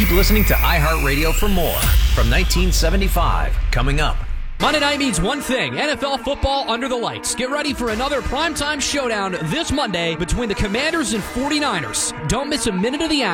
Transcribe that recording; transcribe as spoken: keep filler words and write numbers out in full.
Keep listening to iHeartRadio for more from nineteen seventy-five. Coming up. Monday night means one thing, N F L football under the lights. Get ready for another primetime showdown this Monday between the Commanders and forty-niners. Don't miss a minute of the action.